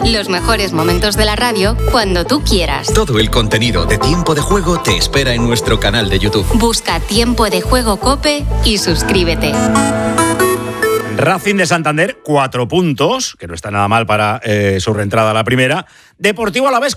Los mejores momentos de la radio cuando tú quieras. Todo el contenido de Tiempo de Juego te espera en nuestro canal de YouTube. Busca Tiempo de Juego COPE y suscríbete. Racing de Santander, 4 puntos, que no está nada mal para su reentrada a la primera. Deportivo Alavés,